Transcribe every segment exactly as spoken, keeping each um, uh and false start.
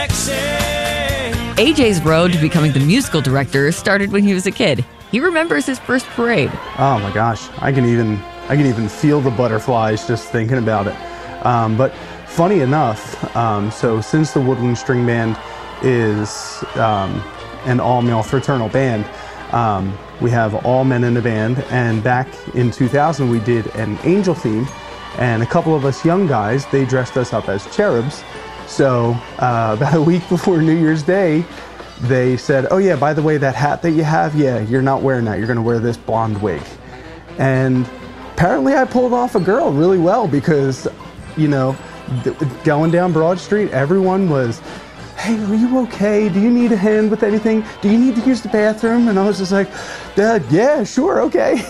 sexy. A J's road to becoming the musical director started when he was a kid. He remembers his first parade. Oh my gosh, I can even I can even feel the butterflies just thinking about it. Um, but funny enough, um, so since the Woodland String Band is um, an all-male fraternal band, um, we have all men in the band, and back in two thousand we did an angel theme, and a couple of us young guys, they dressed us up as cherubs. So uh, about a week before New Year's Day, they said, oh yeah, by the way, that hat that you have, yeah, you're not wearing that, you're gonna wear this blonde wig. And apparently I pulled off a girl really well, because, you know, going down Broad Street, everyone was, hey, are you okay? Do you need a hand with anything? Do you need to use the bathroom? And I was just like, yeah, sure, okay.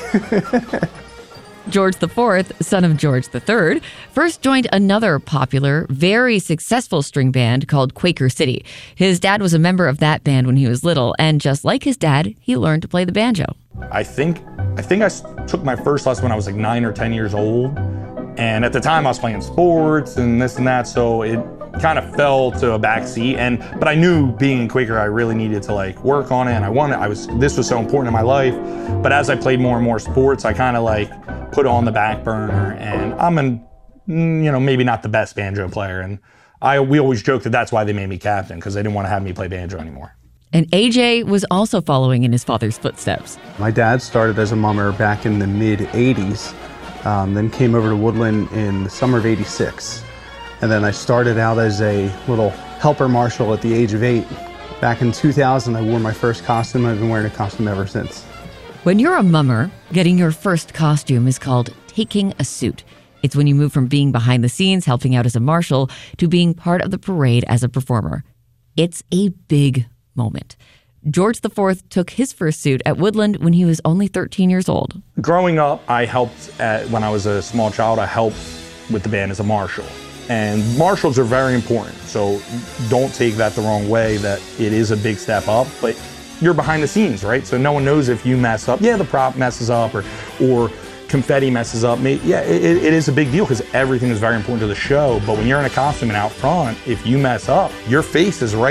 George the Fourth, son of George the Third, first joined another popular, very successful string band called Quaker City. His dad was a member of that band when he was little, and just like his dad, he learned to play the banjo. I think I think I took my first lesson when I was like nine or ten years old, and at the time I was playing sports and this and that, so it kind of fell to a back seat. And but I knew being in Quaker, I really needed to like work on it, and I wanted. I was this was so important in my life. But as I played more and more sports, I kind of like put it on the back burner. And I'm an, you know, maybe not the best banjo player, and I we always joke that that's why they made me captain, because they didn't want to have me play banjo anymore. And A J was also following in his father's footsteps. My dad started as a mummer back in the mid eighties, um, then came over to Woodland in the summer of eighty-six. And then I started out as a little helper marshal at the age of eight. Back in two thousand, I wore my first costume. I've been wearing a costume ever since. When you're a mummer, getting your first costume is called taking a suit. It's when you move from being behind the scenes, helping out as a marshal, to being part of the parade as a performer. It's a big moment. George the Fourth took his first suit at Woodland when he was only thirteen years old. Growing up, I helped, at, when I was a small child, I helped with the band as a marshal. And marshals are very important, so don't take that the wrong way, that it is a big step up, but you're behind the scenes, right? So no one knows if you mess up. Yeah, the prop messes up, or or confetti messes up. Yeah, it, it is a big deal, because everything is very important to the show, but when you're in a costume and out front, if you mess up, your face is right